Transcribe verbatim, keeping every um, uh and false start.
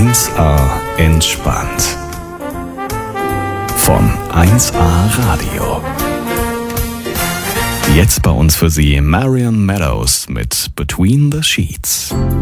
eins A entspannt. Von eins A Radio. Jetzt bei uns für Sie Marion Meadows mit Between the Sheets.